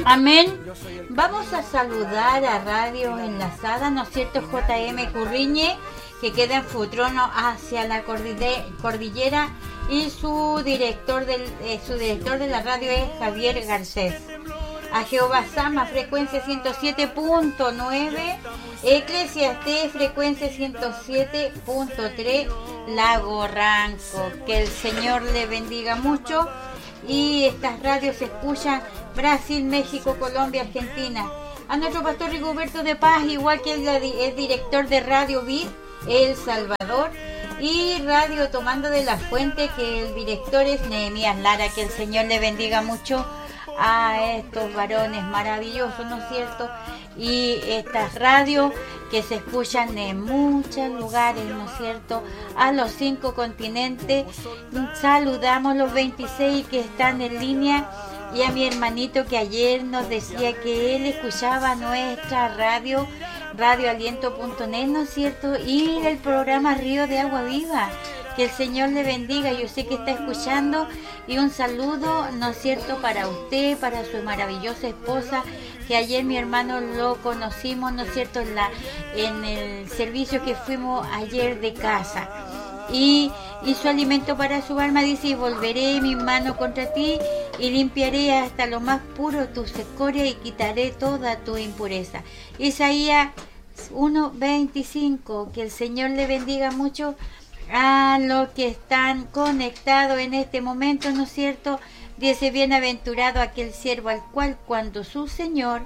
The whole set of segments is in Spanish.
Amén. Vamos a saludar a Radio Enlazada, ¿no es cierto? JM Curriñe, que queda en Futrono hacia la cordillera, y su director de la radio es Javier Garcés. A Jehová Sama, frecuencia 107.9, Eclesiastés, frecuencia 107.3, Lago Ranco. Que el Señor le bendiga mucho. Y estas radios se escuchan Brasil, México, Colombia, Argentina. A nuestro pastor Rigoberto de Paz, igual que el director de Radio Vid, El Salvador, y Radio Tomando de la Fuente, que el director es Nehemías Lara. Que el Señor le bendiga mucho a estos varones maravillosos, ¿no es cierto? Y estas radios que se escuchan en muchos lugares, ¿no es cierto? A los 5 continentes. Saludamos los 26 que están en línea, y a mi hermanito que ayer nos decía que él escuchaba nuestra radio, radioaliento.net, ¿no es cierto? Y el programa Río de Agua Viva. Que el Señor le bendiga, yo sé que está escuchando, y un saludo, ¿no es cierto?, para usted, para su maravillosa esposa, que ayer mi hermano lo conocimos, ¿no es cierto?, en el servicio que fuimos ayer de casa. Y su alimento para su alma, dice: y volveré mi mano contra ti, y limpiaré hasta lo más puro tu escoria, y quitaré toda tu impureza. Isaías 1:25, que el Señor le bendiga mucho a los que están conectados en este momento, ¿no es cierto? Dice: bienaventurado aquel siervo al cual cuando su Señor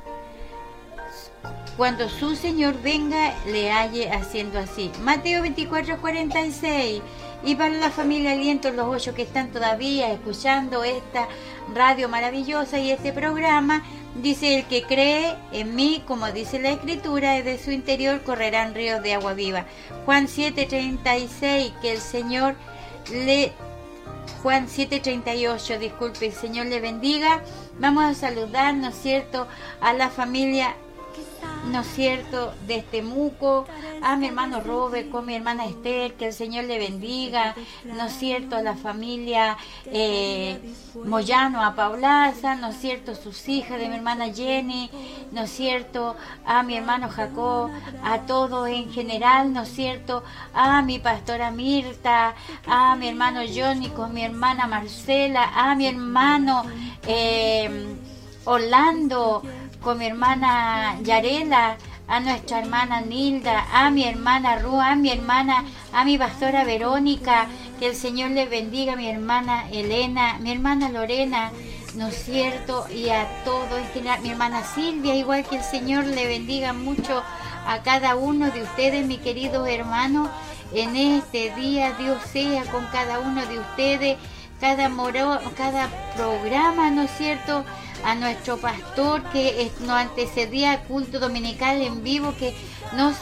venga le halle haciendo así. Mateo 24:46. Y para la familia Aliento, los 8 que están todavía escuchando esta radio maravillosa y este programa, dice: el que cree en mí, como dice la Escritura, de su interior correrán ríos de agua viva. Juan 7:36, que el Señor Juan 7:38, disculpe, el Señor le bendiga. Vamos a saludar, ¿no es cierto?, a la familia, ¿no es cierto?, de Temuco, a mi hermano Robert, con mi hermana Esther, que el Señor le bendiga, ¿no es cierto?, a la familia Moyano, a Paulaza, ¿no es cierto?, sus hijas, de mi hermana Jenny, ¿no es cierto?, a mi hermano Jacob, a todos en general, ¿no es cierto?, a mi pastora Mirta, a mi hermano Johnny, con mi hermana Marcela, a mi hermano Orlando, con mi hermana Yarela, a nuestra hermana Nilda, a mi hermana Ru, a mi pastora Verónica, que el Señor les bendiga, a mi hermana Elena, mi hermana Lorena, ¿no es cierto?, y a todo en general, mi hermana Silvia, igual, que el Señor le bendiga mucho a cada uno de ustedes, mi queridos hermanos, en este día. Dios sea con cada uno de ustedes, cada programa, ¿no es cierto?, a nuestro pastor que nos antecedía culto dominical en vivo, que nos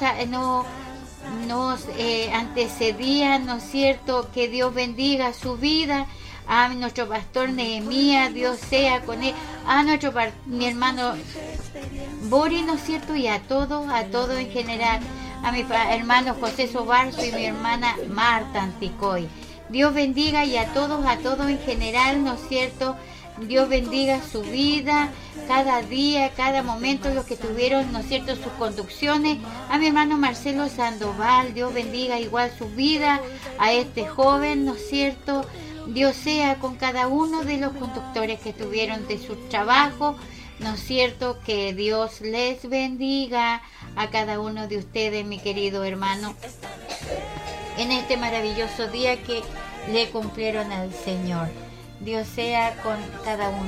antecedía, ¿no es cierto?, que Dios bendiga su vida, a nuestro pastor Nehemías, Dios sea con él, a mi hermano Boris, ¿no es cierto?, y a todos en general, a mi hermano José Sobarzo y mi hermana Marta Anticoy. Dios bendiga, y a todos en general, ¿no es cierto?, Dios bendiga su vida, cada día, cada momento, los que tuvieron, ¿no es cierto?, sus conducciones. A mi hermano Marcelo Sandoval, Dios bendiga igual su vida, a este joven, ¿no es cierto?, Dios sea con cada uno de los conductores que tuvieron de su trabajo, ¿no es cierto?, que Dios les bendiga a cada uno de ustedes, mi querido hermano, en este maravilloso día que le cumplieron al Señor. Dios sea con cada uno.